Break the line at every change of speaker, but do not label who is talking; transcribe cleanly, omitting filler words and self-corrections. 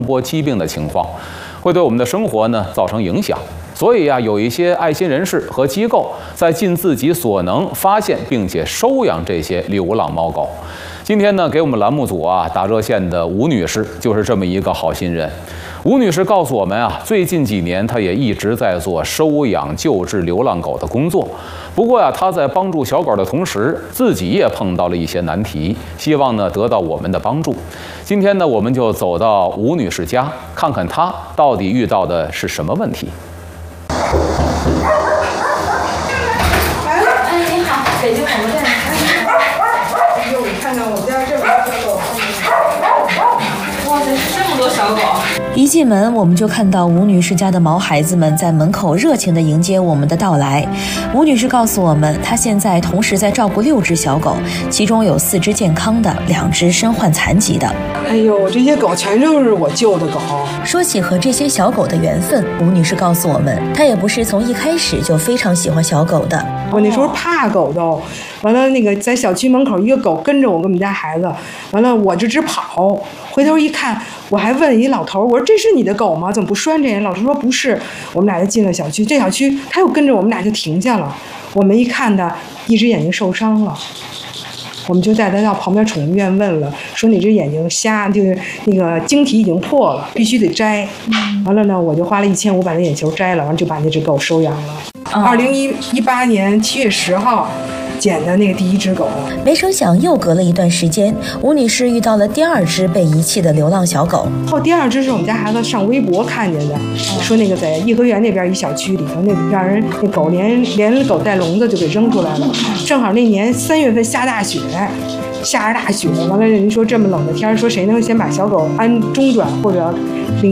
播疾病的情况，会对我们的生活呢造成影响。所以有一些爱心人士和机构在尽自己所能发现并且收养这些流浪猫狗。今天呢，给我们栏目组打热线的吴女士就是这么一个好心人。吴女士告诉我们最近几年她也一直在做收养救治流浪狗的工作。不过她在帮助小狗的同时，自己也碰到了一些难题，希望呢得到我们的帮助。今天呢，我们就走到吴女士家，看看她到底遇到的是什么问题。
你好，北京广播电台。
哎呦，我看看我家这么多小狗。
哇塞，这么多小狗！
一进门，我们就看到吴女士家的毛孩子们在门口热情地迎接我们的到来。吴女士告诉我们，她现在同时在照顾6只小狗，其中有4只健康的，2只身患残疾的。
哎呦，这些狗全都是我救的狗。
说起和这些小狗的缘分，吴女士告诉我们，她也不是从一开始就非常喜欢小狗的。
我那时候怕狗都，完了那个在小区门口一个狗跟着我跟我们家孩子，完了我就直跑，回头一看，我还问一老头，我说这是你的狗吗？怎么不拴着呀？老头说不是，我们俩就进了小区，这小区他又跟着我们俩就停下了，我们一看他一只眼睛受伤了。我们就带他到旁边宠物医院问了，说你这眼睛瞎，就是那个晶体已经破了，必须得摘。完了呢，我就花了1500把那眼球摘了，完了就把那只狗收养了。2018年7月10号捡的那个第1只狗。
没成想又隔了一段时间，吴女士遇到了第2只被遗弃的流浪小狗。
第2只是我们家孩子上微博看见的，说那个在颐和园那边一小区里头，那让人那狗连狗带笼子就给扔出来了。正好那年3月份下大雪，下着大雪，完了人说这么冷的天，说谁能先把小狗安中转或者